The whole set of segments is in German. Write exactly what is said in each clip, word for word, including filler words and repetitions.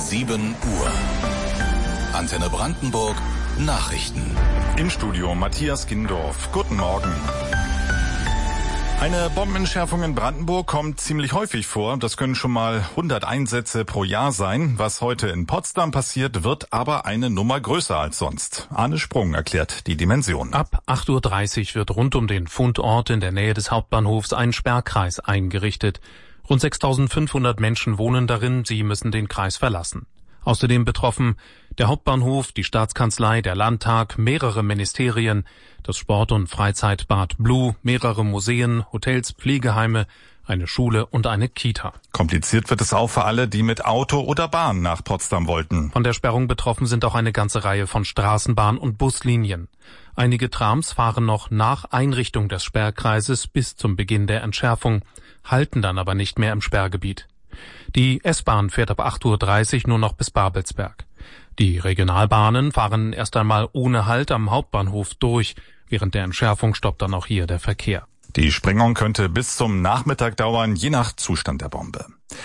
sieben Uhr. Antenne Brandenburg Nachrichten. Im Studio Matthias Gindorf. Guten Morgen. Eine Bombenentschärfung in Brandenburg kommt ziemlich häufig vor. Das können schon mal hundert Einsätze pro Jahr sein. Was heute in Potsdam passiert, wird aber eine Nummer größer als sonst. Arne Sprung erklärt die Dimension. Ab acht Uhr dreißig wird rund um den Fundort in der Nähe des Hauptbahnhofs ein Sperrkreis eingerichtet. Rund sechstausendfünfhundert Menschen wohnen darin. Sie müssen den Kreis verlassen. Außerdem betroffen der Hauptbahnhof, die Staatskanzlei, der Landtag, mehrere Ministerien, das Sport- und Freizeitbad Blue, mehrere Museen, Hotels, Pflegeheime, eine Schule und eine Kita. Kompliziert wird es auch für alle, die mit Auto oder Bahn nach Potsdam wollten. Von der Sperrung betroffen sind auch eine ganze Reihe von Straßenbahn- und Buslinien. Einige Trams fahren noch nach Einrichtung des Sperrkreises bis zum Beginn der Entschärfung, halten dann aber nicht mehr im Sperrgebiet. Die S-Bahn fährt ab acht Uhr dreißig nur noch bis Babelsberg. Die Regionalbahnen fahren erst einmal ohne Halt am Hauptbahnhof durch. Während der Entschärfung stoppt dann auch hier der Verkehr. Die Sprengung könnte bis zum Nachmittag dauern, je nach Zustand der Bombe.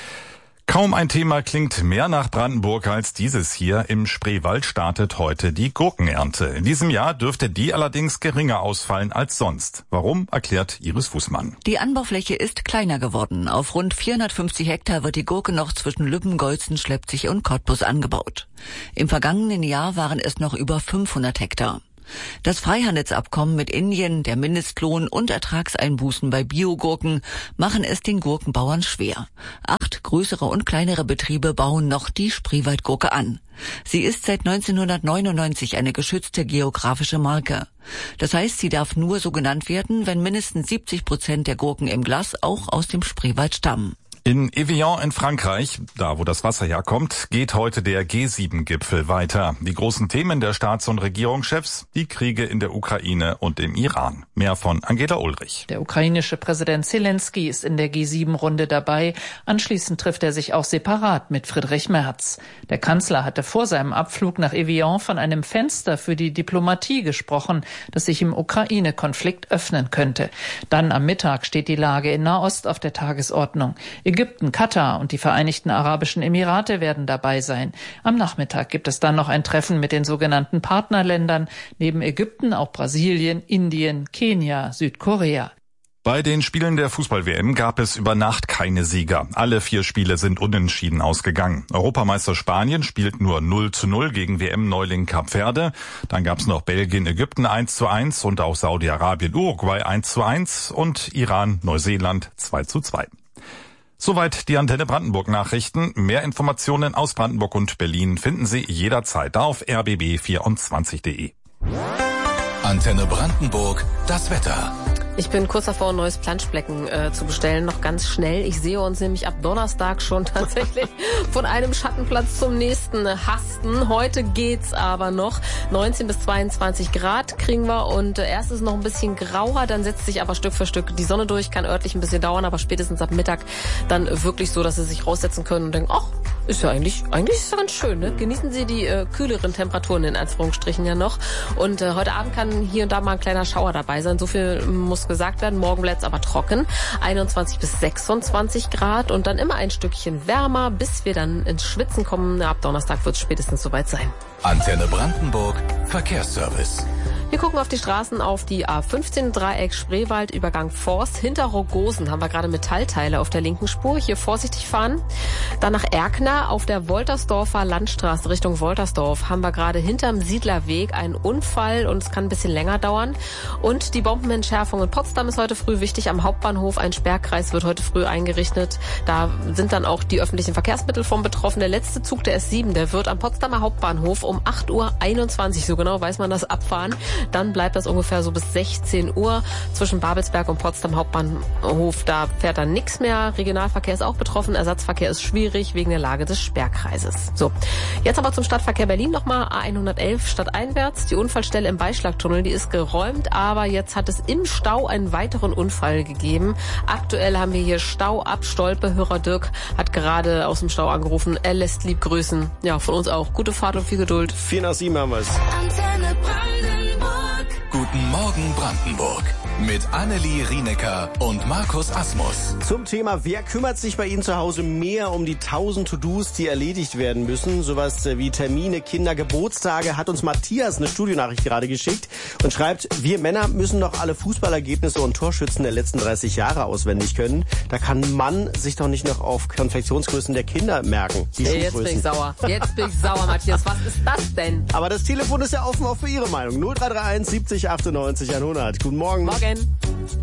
Kaum ein Thema klingt mehr nach Brandenburg als dieses hier. Im Spreewald startet heute die Gurkenernte. In diesem Jahr dürfte die allerdings geringer ausfallen als sonst. Warum, erklärt Iris Fußmann. Die Anbaufläche ist kleiner geworden. Auf rund vierhundertfünfzig Hektar wird die Gurke noch zwischen Lübben, Golzen, Schlepzig und Cottbus angebaut. Im vergangenen Jahr waren es noch über fünfhundert Hektar. Das Freihandelsabkommen mit Indien, der Mindestlohn und Ertragseinbußen bei Biogurken machen es den Gurkenbauern schwer. Acht größere und kleinere Betriebe bauen noch die Spreewaldgurke an. Sie ist seit neunzehnhundertneunundneunzig eine geschützte geografische Marke. Das heißt, sie darf nur so genannt werden, wenn mindestens siebzig Prozent der Gurken im Glas auch aus dem Spreewald stammen. In Evian in Frankreich, da wo das Wasser herkommt, geht heute der G sieben Gipfel weiter. Die großen Themen der Staats- und Regierungschefs, die Kriege in der Ukraine und im Iran. Mehr von Angela Ulrich. Der ukrainische Präsident Zelensky ist in der G sieben Runde dabei. Anschließend trifft er sich auch separat mit Friedrich Merz. Der Kanzler hatte vor seinem Abflug nach Evian von einem Fenster für die Diplomatie gesprochen, das sich im Ukraine-Konflikt öffnen könnte. Dann am Mittag steht die Lage in Nahost auf der Tagesordnung. Ägypten, Katar und die Vereinigten Arabischen Emirate werden dabei sein. Am Nachmittag gibt es dann noch ein Treffen mit den sogenannten Partnerländern, neben Ägypten auch Brasilien, Indien, Kenia, Südkorea. Bei den Spielen der Fußball-W M gab es über Nacht keine Sieger. Alle vier Spiele sind unentschieden ausgegangen. Europameister Spanien spielt nur null zu null gegen W M-Neuling Kap Verde. Dann gab's noch Belgien-Ägypten eins zu eins und auch Saudi-Arabien-Uruguay eins zu eins und Iran-Neuseeland zwei zu zwei. Soweit die Antenne Brandenburg Nachrichten. Mehr Informationen aus Brandenburg und Berlin finden Sie jederzeit auf r b b vierundzwanzig punkt de. Antenne Brandenburg, das Wetter. Ich bin kurz davor, ein neues Planschbecken äh, zu bestellen, noch ganz schnell. Ich sehe uns nämlich ab Donnerstag schon tatsächlich von einem Schattenplatz zum nächsten hasten. Heute geht's aber noch. neunzehn bis zweiundzwanzig Grad kriegen wir und äh, erst ist noch ein bisschen grauer, dann setzt sich aber Stück für Stück die Sonne durch, kann örtlich ein bisschen dauern, aber spätestens ab Mittag dann wirklich so, dass Sie sich raussetzen können und denken, ach, ist ja eigentlich, eigentlich ist ja ganz schön, ne? Genießen Sie die äh, kühleren Temperaturen in Anführungsstrichen ja noch. Und äh, heute Abend kann hier und da mal ein kleiner Schauer dabei sein. So viel muss gesagt werden. Morgen bleibt es aber trocken. einundzwanzig bis sechsundzwanzig Grad und dann immer ein Stückchen wärmer, bis wir dann ins Schwitzen kommen. Ab Donnerstag wird es spätestens soweit sein. Antenne Brandenburg Verkehrsservice. Wir gucken auf die Straßen, auf die A fünfzehn Dreieck Spreewald, Übergang Forst. Hinter Rogosen haben wir gerade Metallteile auf der linken Spur. Hier vorsichtig fahren. Dann nach Erkner auf der Woltersdorfer Landstraße Richtung Woltersdorf haben wir gerade hinterm Siedlerweg einen Unfall und es kann ein bisschen länger dauern. Und die Bombenentschärfung in Potsdam ist heute früh wichtig. Am Hauptbahnhof ein Sperrkreis wird heute früh eingerichtet. Da sind dann auch die öffentlichen Verkehrsmittel von betroffen. Der letzte Zug der S sieben, der wird am Potsdamer Hauptbahnhof um acht Uhr einundzwanzig, so genau weiß man das, abfahren. Dann bleibt das ungefähr so bis sechzehn Uhr. Zwischen Babelsberg und Potsdam Hauptbahnhof, da fährt dann nichts mehr. Regionalverkehr ist auch betroffen. Ersatzverkehr ist schwierig wegen der Lage des Sperrkreises. So, jetzt aber zum Stadtverkehr Berlin nochmal. A hundertelf stadteinwärts. Die Unfallstelle im Beischlagtunnel, die ist geräumt, aber jetzt hat es im Stau einen weiteren Unfall gegeben. Aktuell haben wir hier Stau ab Stolpe. Hörer Dirk hat gerade aus dem Stau angerufen. Er lässt lieb grüßen. Ja, von uns auch. Gute Fahrt und viel Geduld. vier nach sieben haben wir es. Guten Morgen Brandenburg. mit Annelie Rienecker und Markus Asmus. Zum Thema, wer kümmert sich bei Ihnen zu Hause mehr um die tausend To-Dos, die erledigt werden müssen? Sowas wie Termine, Kinder, Geburtstage, hat uns Matthias eine Studionachricht gerade geschickt und schreibt, wir Männer müssen doch alle Fußballergebnisse und Torschützen der letzten dreißig Jahre auswendig können. Da kann ein Mann sich doch nicht noch auf Konfektionsgrößen der Kinder merken. Die Hey, jetzt bin ich sauer. Jetzt bin ich sauer, Matthias. Was ist das denn? Aber das Telefon ist ja offen auch für Ihre Meinung. null drei drei eins siebzig achtundneunzig hundert. Guten Morgen. Morgen.